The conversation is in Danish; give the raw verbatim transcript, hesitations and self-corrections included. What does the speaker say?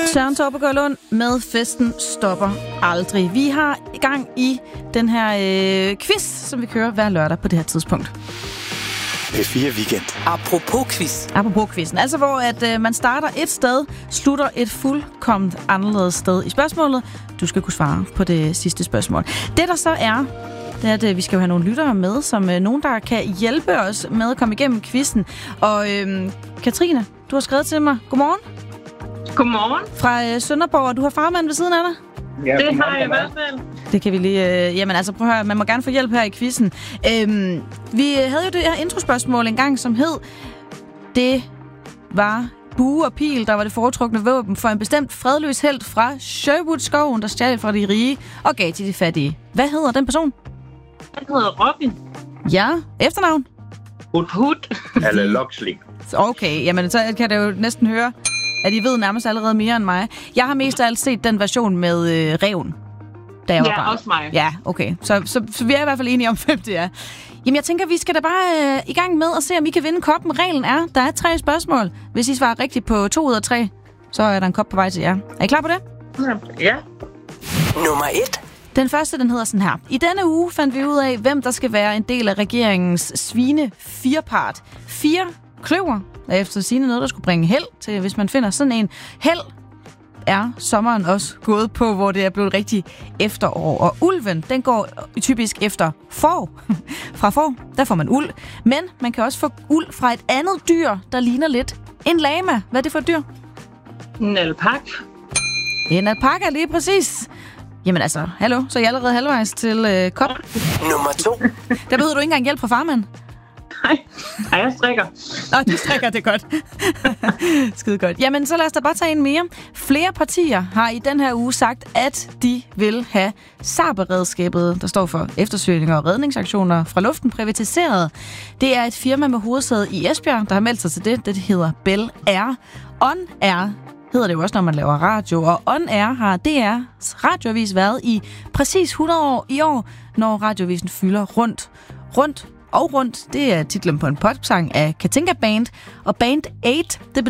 Søren Torpegaard Lund med Festen stopper aldrig. Vi har i gang i den her øh, quiz, som vi kører hver lørdag på det her tidspunkt. P fire Weekend. Apropos quiz. Apropos quizzen. Altså hvor at, øh, man starter et sted, slutter et fuldkomment anderledes sted i spørgsmålet. Du skal kunne svare på det sidste spørgsmål. Det der så er, det er, at øh, vi skal jo have nogle lyttere med, som øh, nogen, der kan hjælpe os med at komme igennem quizzen. Og øh, Katrine, du har skrevet til mig. Godmorgen. Godmorgen. Fra øh, Sønderborg, og du har farmand ved siden af dig? Ja, det har jeg i hvert fald. Det kan vi lige... Øh, jamen altså, prøv at høre, man må gerne få hjælp her i quizzen. Øhm, vi havde jo det her introspørgsmål en gang, som hed... Det var bue og pil, der var det foretrukne våben for en bestemt fredløs helt fra Sherwood-skoven, der stjal fra de rige og gav til de fattige. Hvad hedder den person? Han hedder Robin. Ja, efternavn? Hut Hut. Eller Loxley. Okay, jamen så kan jeg jo næsten høre, at I ved nærmest allerede mere end mig. Jeg har mest af alt set den version med øh, ræven, da jeg var Ja, barn. også mig. Ja, okay. Så, så, så vi er i hvert fald enige om, hvem det er. Jamen, jeg tænker, vi skal da bare øh, i gang med at se, om I kan vinde koppen. Reglen er, der er tre spørgsmål. Hvis I svarer rigtigt på to ud af tre, så er der en kop på vej til jer. Er I klar på det? Ja. Nummer et. Den første, den hedder sådan her. I denne uge fandt vi ud af, hvem der skal være en del af regeringens svine firepart. Fire kløver er efter sigende noget, der skulle bringe held til, hvis man finder sådan en. Held er sommeren også gået på, hvor det er blevet rigtig efterår. Og ulven, den går typisk efter får. Fra får, der får man uld. Men man kan også få uld fra et andet dyr, der ligner lidt en lama. Hvad er det for et dyr? En alpak. En alpaka, lige præcis. Jamen altså, hallo, så er jeg allerede halvvejs til øh, kop. Nummer to. Der behøver du ikke engang hjælp fra farmand. Nej, Ej, jeg strikker. Nå, du strikker det godt. Skide godt. Jamen, så lad os da bare tage en mere. Flere partier har i den her uge sagt, at de vil have SAR-beredskabet, der står for eftersøgninger og redningsaktioner fra luften, privatiseret. Det er et firma med hovedsæde i Esbjerg, der har meldt sig til det. Det hedder Bell Air. On Air hedder det jo også, når man laver radio. Og On Air har D R's radioavis været i præcis hundrede år i år, når radioavisen fylder rundt. Rundt og rundt, det er titlen på en popsang af Katinka Band. Og Band otte, det